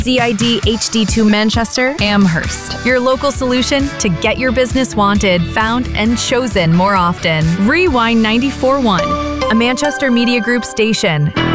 CID HD2 Manchester, Amherst. Your local solution to get your business wanted, found, and chosen more often. Rewind 94.1, a Manchester Media Group station.